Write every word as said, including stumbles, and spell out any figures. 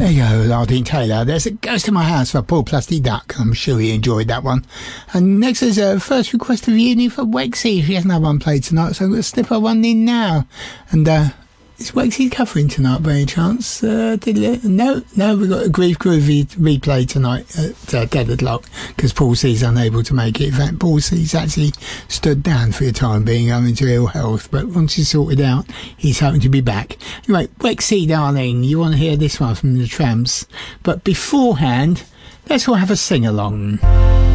There you go, Lardine Taylor. There's a Ghost in My House for Paul Plusty Duck. I'm sure he enjoyed that one. And next is a first request of uni for Wexy. She hasn't had one played tonight, so I'm going to slip her one in now. And uh, is Wexy covering tonight by any chance? Uh, did it? No, no, we've got a Grief Groovy replay tonight at uh, Dead O'Clock because Paul C's unable to make it. In fact, Paul C's actually stood down for the time being owing to ill health, but once he's sorted out, he's hoping to be back. Anyway, Wexy, darling, you want to hear this one from the Tramps, but beforehand, let's all have a sing-along.